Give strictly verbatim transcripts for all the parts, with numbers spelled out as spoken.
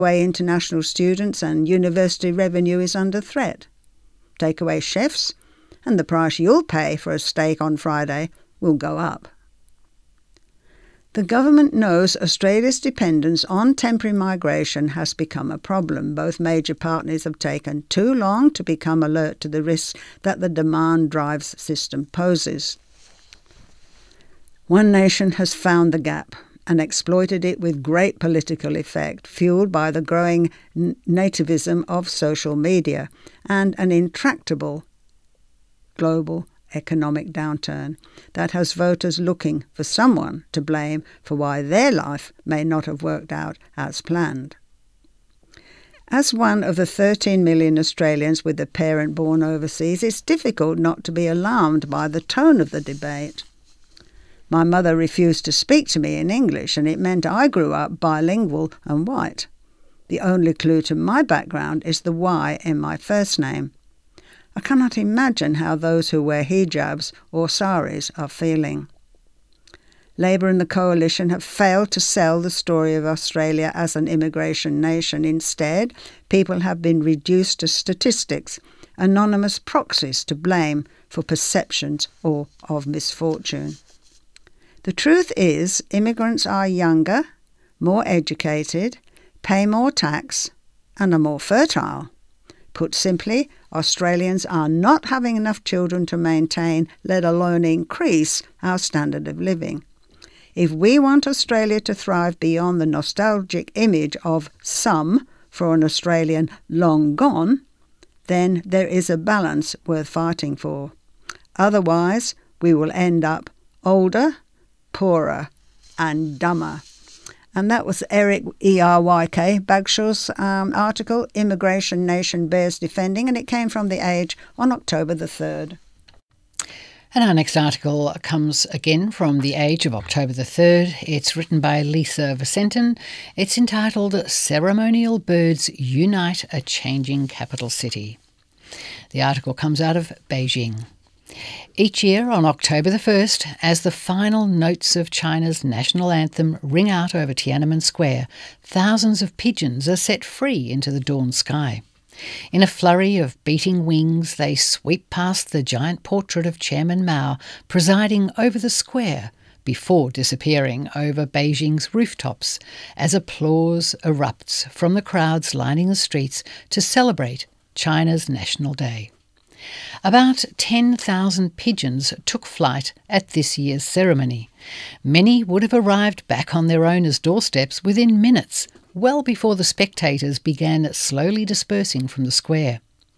away international students and university revenue is under threat. Take away chefs, and the price you'll pay for a steak on Friday will go up. The government knows Australia's dependence on temporary migration has become a problem. Both major partners have taken too long to become alert to the risks that the demand drives system poses. One nation has found the gap and exploited it with great political effect, fueled by the growing n- nativism of social media and an intractable global economic downturn that has voters looking for someone to blame for why their life may not have worked out as planned. As one of the thirteen million Australians with a parent born overseas, it's difficult not to be alarmed by the tone of the debate. My mother refused to speak to me in English, and it meant I grew up bilingual and white. The only clue to my background is the Y in my first name. I cannot imagine how those who wear hijabs or saris are feeling. Labor and the Coalition have failed to sell the story of Australia as an immigration nation. Instead, people have been reduced to statistics, anonymous proxies to blame for perceptions or of misfortune. The truth is, immigrants are younger, more educated, pay more tax, and are more fertile. Put simply, Australians are not having enough children to maintain, let alone increase, our standard of living. If we want Australia to thrive beyond the nostalgic image of some for an Australian long gone, then there is a balance worth fighting for. Otherwise, we will end up older, poorer and dumber. And that was Eric E R Y K Bagshaw's um, article, Immigration Nation Bears Defending, and it came from The Age on October the third. And our next article comes again from The Age of October the third. It's written by Lisa Vicentin. It's entitled Ceremonial Birds Unite a Changing Capital City. The article comes out of Beijing. Each year on October the first, as the final notes of China's national anthem ring out over Tiananmen Square, thousands of pigeons are set free into the dawn sky. In a flurry of beating wings, they sweep past the giant portrait of Chairman Mao presiding over the square before disappearing over Beijing's rooftops as applause erupts from the crowds lining the streets to celebrate China's National Day. About ten thousand pigeons took flight at this year's ceremony. Many would have arrived back on their owners' doorsteps within minutes, well before the spectators began slowly dispersing from the square.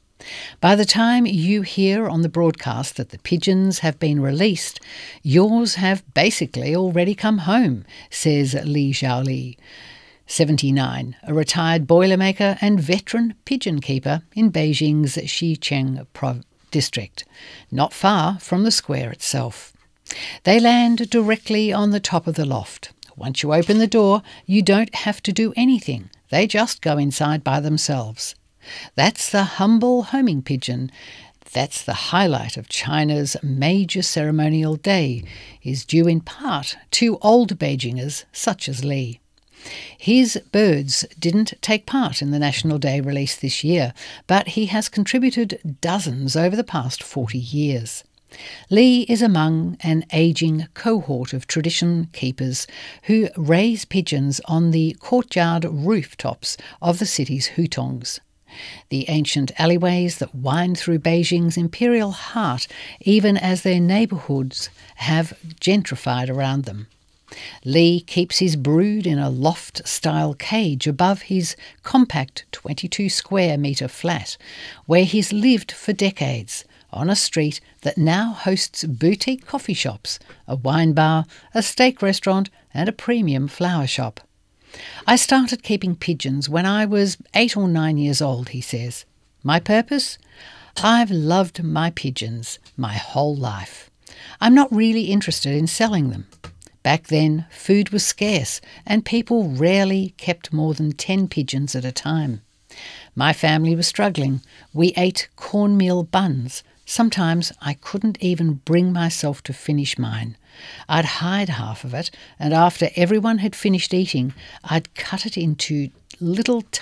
By the time you hear on the broadcast that the pigeons have been released, yours have basically already come home, says Li Xiaoli, seventy-nine, a retired boilermaker and veteran pigeon keeper in Beijing's Xicheng district, not far from the square itself. They land directly on the top of the loft. Once you open the door, you don't have to do anything. They just go inside by themselves. That's the humble homing pigeon. That's the highlight of China's major ceremonial day, is due in part to old Beijingers such as Li. His birds didn't take part in the National Day release this year, but he has contributed dozens over the past forty years. Li is among an ageing cohort of tradition keepers who raise pigeons on the courtyard rooftops of the city's hutongs, the ancient alleyways that wind through Beijing's imperial heart, even as their neighbourhoods have gentrified around them. Li keeps his brood in a loft-style cage above his compact twenty-two square metre flat, where he's lived for decades, on a street that now hosts boutique coffee shops, a wine bar, a steak restaurant and a premium flower shop. I started keeping pigeons when I was eight or nine years old, he says. My purpose? I've loved my pigeons my whole life. I'm not really interested in selling them. Back then, food was scarce and people rarely kept more than ten pigeons at a time. My family was struggling. We ate cornmeal buns. Sometimes I couldn't even bring myself to finish mine. I'd hide half of it, and after everyone had finished eating, I'd cut it into little